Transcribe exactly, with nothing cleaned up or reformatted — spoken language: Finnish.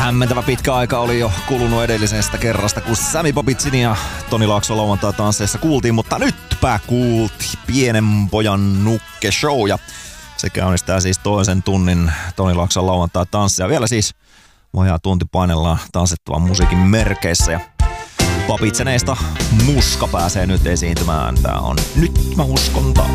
Hämmentävä pitkä aika oli jo kulunut edellisestä kerrasta, kun Sami Babitsin ja Toni Laakso lauantai-tansseissa kuultiin, mutta nytpä kuultiin Pienen pojan nukke show ja se käynnistää siis toisen tunnin Toni Laakson lauantai-tanssia. Vielä siis vajaa tunti painellaan tanssittavan musiikin merkeissä ja Babitseneista Muska pääsee nyt esiintymään. Tää on Nyt mä uskon taas.